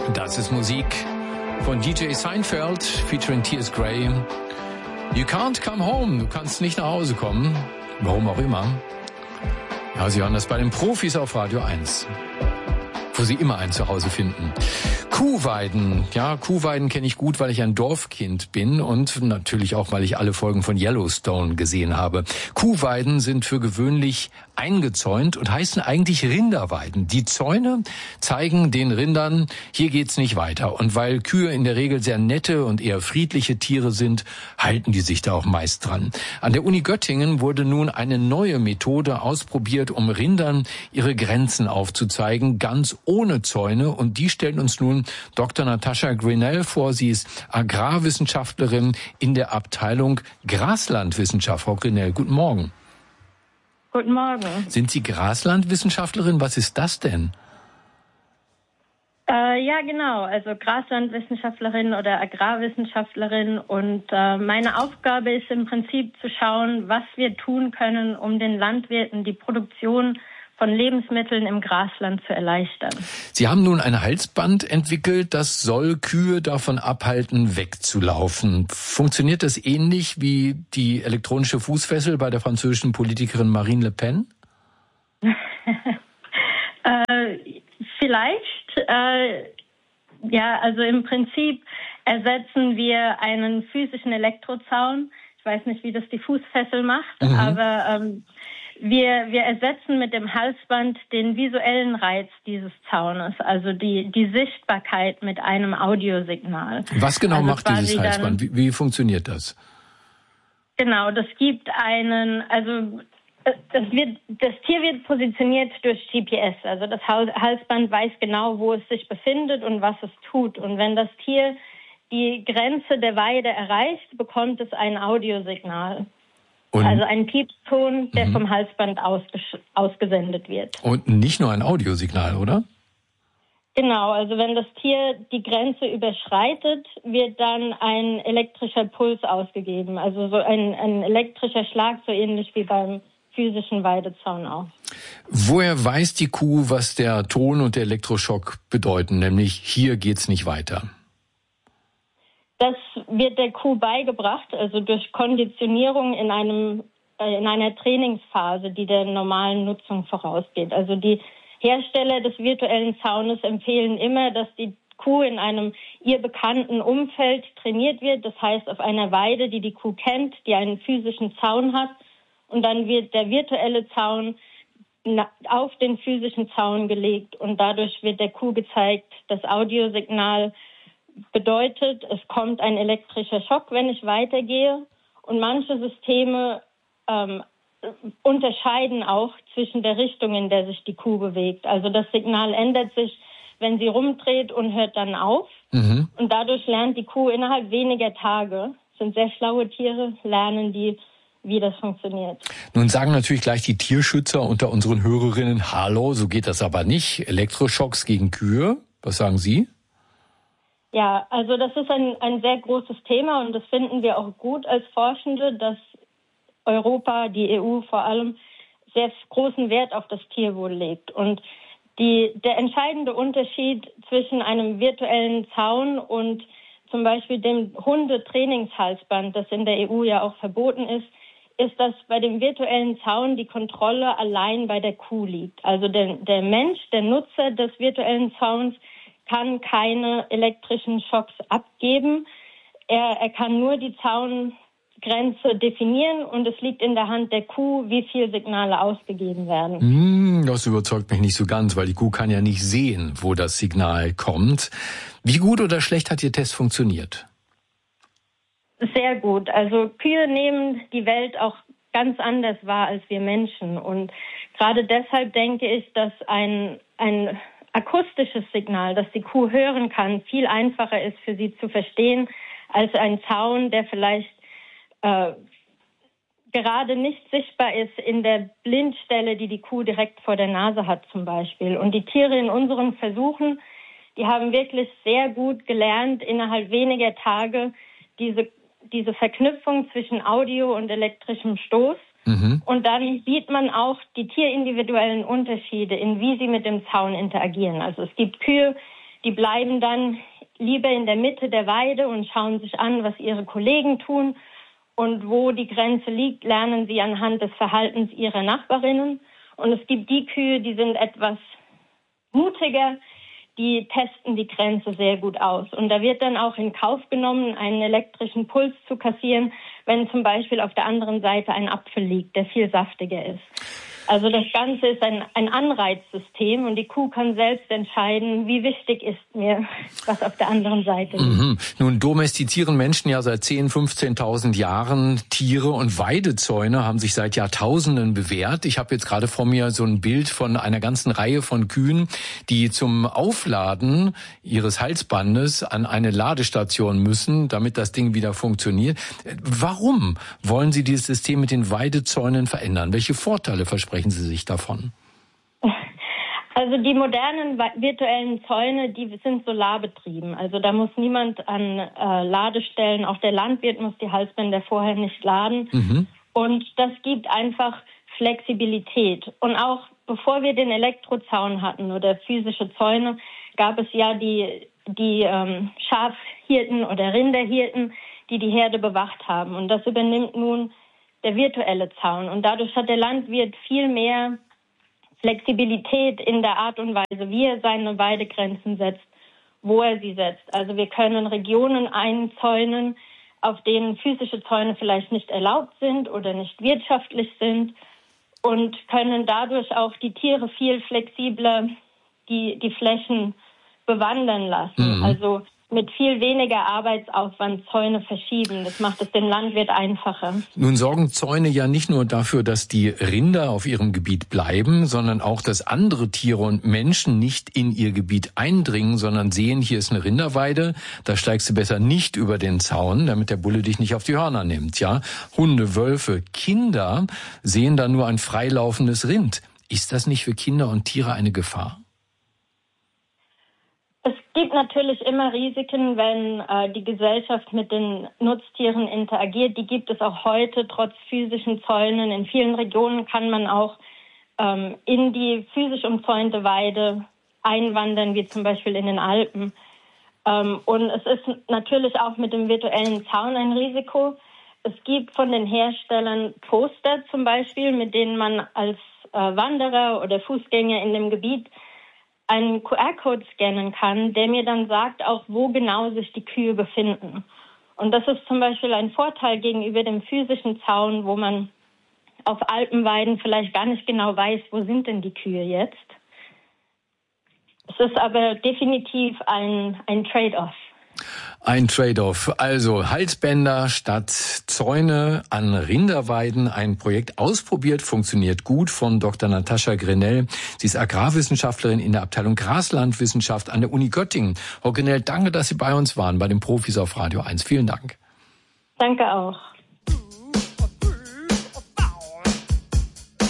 Das ist Musik von DJ Seinfeld featuring T.S. Gray. You can't come home. Du kannst nicht nach Hause kommen. Warum auch immer. Ja, Sie hören das bei den Profis auf Radio 1, wo Sie immer ein Zuhause finden. Kuhweiden. Ja, Kuhweiden kenne ich gut, weil ich ein Dorfkind bin und natürlich auch, weil ich alle Folgen von Yellowstone gesehen habe. Kuhweiden sind für gewöhnlich eingezäunt und heißen eigentlich Rinderweiden. Die Zäune zeigen den Rindern, hier geht's nicht weiter. Und weil Kühe in der Regel sehr nette und eher friedliche Tiere sind, halten die sich da auch meist dran. An der Uni Göttingen wurde nun eine neue Methode ausprobiert, um Rindern ihre Grenzen aufzuzeigen, ganz ohne Zäune. Und die stellt uns nun Dr. Natascha Grinnell vor. Sie ist Agrarwissenschaftlerin in der Abteilung Graslandwissenschaft. Frau Grinnell, guten Morgen. Guten Morgen. Sind Sie Graslandwissenschaftlerin? Was ist das denn? Ja, genau. Also Graslandwissenschaftlerin oder Agrarwissenschaftlerin. Und meine Aufgabe ist im Prinzip zu schauen, was wir tun können, um den Landwirten die Produktion von Lebensmitteln im Grasland zu erleichtern. Sie haben nun ein Halsband entwickelt, das soll Kühe davon abhalten, wegzulaufen. Funktioniert das ähnlich wie die elektronische Fußfessel bei der französischen Politikerin Marine Le Pen? Vielleicht. Ja, also im Prinzip ersetzen wir einen physischen Elektrozaun. Ich weiß nicht, wie das die Fußfessel macht, aber wir ersetzen mit dem Halsband den visuellen Reiz dieses Zaunes, also die Sichtbarkeit mit einem Audiosignal. Was genau macht dieses Halsband? Wie funktioniert das? Genau, das gibt das Tier wird positioniert durch GPS. Also das Halsband weiß genau, wo es sich befindet und was es tut. Und wenn das Tier die Grenze der Weide erreicht, bekommt es ein Audiosignal. Also ein Piepton, der vom Halsband ausgesendet wird. Und nicht nur ein Audiosignal, oder? Genau, also wenn das Tier die Grenze überschreitet, wird dann ein elektrischer Puls ausgegeben. Also so ein elektrischer Schlag, so ähnlich wie beim physischen Weidezaun auch. Woher weiß die Kuh, was der Ton und der Elektroschock bedeuten? Nämlich, hier geht's nicht weiter. Das wird der Kuh beigebracht, also durch Konditionierung in einer Trainingsphase, die der normalen Nutzung vorausgeht. Also die Hersteller des virtuellen Zaunes empfehlen immer, dass die Kuh in einem ihr bekannten Umfeld trainiert wird. Das heißt, auf einer Weide, die Kuh kennt, die einen physischen Zaun hat. Und dann wird der virtuelle Zaun auf den physischen Zaun gelegt. Und dadurch wird der Kuh gezeigt, das Audiosignal bedeutet, es kommt ein elektrischer Schock, wenn ich weitergehe. Und manche Systeme unterscheiden auch zwischen der Richtung, in der sich die Kuh bewegt. Also das Signal ändert sich, wenn sie rumdreht und hört dann auf. Und dadurch lernt die Kuh innerhalb weniger Tage, sind sehr schlaue Tiere, lernen die, wie das funktioniert. Nun sagen natürlich gleich die Tierschützer unter unseren Hörerinnen, hallo, so geht das aber nicht. Elektroschocks gegen Kühe, was sagen Sie? Ja, also das ist ein sehr großes Thema und das finden wir auch gut als Forschende, dass Europa, die EU vor allem, sehr großen Wert auf das Tierwohl legt. Und der entscheidende Unterschied zwischen einem virtuellen Zaun und zum Beispiel dem Hundetrainingshalsband, das in der EU ja auch verboten ist, dass bei dem virtuellen Zaun die Kontrolle allein bei der Kuh liegt. Also der Mensch, der Nutzer des virtuellen Zauns, kann keine elektrischen Schocks abgeben. Er kann nur die Zaungrenze definieren und es liegt in der Hand der Kuh, wie viel Signale ausgegeben werden. Das überzeugt mich nicht so ganz, weil die Kuh kann ja nicht sehen, wo das Signal kommt. Wie gut oder schlecht hat Ihr Test funktioniert? Sehr gut. Also Kühe nehmen die Welt auch ganz anders wahr als wir Menschen. Und gerade deshalb denke ich, dass ein akustisches Signal, das die Kuh hören kann, viel einfacher ist für sie zu verstehen als ein Zaun, der vielleicht gerade nicht sichtbar ist in der Blindstelle, die Kuh direkt vor der Nase hat zum Beispiel. Und die Tiere in unseren Versuchen, die haben wirklich sehr gut gelernt, innerhalb weniger Tage diese Verknüpfung zwischen Audio und elektrischem Stoß. Und dann sieht man auch die tierindividuellen Unterschiede, in wie sie mit dem Zaun interagieren. Also es gibt Kühe, die bleiben dann lieber in der Mitte der Weide und schauen sich an, was ihre Kollegen tun. Und wo die Grenze liegt, lernen sie anhand des Verhaltens ihrer Nachbarinnen. Und es gibt die Kühe, die sind etwas mutiger, die testen die Grenze sehr gut aus. Und da wird dann auch in Kauf genommen, einen elektrischen Puls zu kassieren, wenn zum Beispiel auf der anderen Seite ein Apfel liegt, der viel saftiger ist. Also das Ganze ist ein Anreizsystem und die Kuh kann selbst entscheiden, wie wichtig ist mir, was auf der anderen Seite liegt. Nun domestizieren Menschen ja seit 10.000, 15.000 Jahren Tiere und Weidezäune haben sich seit Jahrtausenden bewährt. Ich habe jetzt gerade vor mir so ein Bild von einer ganzen Reihe von Kühen, die zum Aufladen ihres Halsbandes an eine Ladestation müssen, damit das Ding wieder funktioniert. Warum wollen Sie dieses System mit den Weidezäunen verändern? Welche Vorteile versprechen Sie sich davon? Also die modernen virtuellen Zäune, die sind solarbetrieben. Also da muss niemand an Ladestellen, auch der Landwirt muss die Halsbänder vorher nicht laden. Und das gibt einfach Flexibilität. Und auch bevor wir den Elektrozaun hatten oder physische Zäune, gab es ja die Schafhirten oder Rinderhirten, die die Herde bewacht haben. Und das übernimmt nun der virtuelle Zaun. Und dadurch hat der Landwirt viel mehr Flexibilität in der Art und Weise, wie er seine Weidegrenzen setzt, wo er sie setzt. Also wir können Regionen einzäunen, auf denen physische Zäune vielleicht nicht erlaubt sind oder nicht wirtschaftlich sind und können dadurch auch die Tiere viel flexibler die Flächen bewandern lassen. Also mit viel weniger Arbeitsaufwand Zäune verschieben. Das macht es dem Landwirt einfacher. Nun sorgen Zäune ja nicht nur dafür, dass die Rinder auf ihrem Gebiet bleiben, sondern auch, dass andere Tiere und Menschen nicht in ihr Gebiet eindringen, sondern sehen, hier ist eine Rinderweide, da steigst du besser nicht über den Zaun, damit der Bulle dich nicht auf die Hörner nimmt. Ja, Hunde, Wölfe, Kinder sehen da nur ein freilaufendes Rind. Ist das nicht für Kinder und Tiere eine Gefahr? Es gibt natürlich immer Risiken, wenn die Gesellschaft mit den Nutztieren interagiert. Die gibt es auch heute, trotz physischen Zäunen. In vielen Regionen kann man auch in die physisch umzäunte Weide einwandern, wie zum Beispiel in den Alpen. Und es ist natürlich auch mit dem virtuellen Zaun ein Risiko. Es gibt von den Herstellern Poster zum Beispiel, mit denen man als Wanderer oder Fußgänger in dem Gebiet einen QR-Code scannen kann, der mir dann sagt, auch wo genau sich die Kühe befinden. Und das ist zum Beispiel ein Vorteil gegenüber dem physischen Zaun, wo man auf Alpenweiden vielleicht gar nicht genau weiß, wo sind denn die Kühe jetzt. Es ist aber definitiv ein Trade-off. Ein Trade-off. Also Halsbänder statt Zäune an Rinderweiden. Ein Projekt ausprobiert, funktioniert gut von Dr. Natascha Grenell. Sie ist Agrarwissenschaftlerin in der Abteilung Graslandwissenschaft an der Uni Göttingen. Frau Grenell, danke, dass Sie bei uns waren, bei den Profis auf Radio 1. Vielen Dank. Danke auch.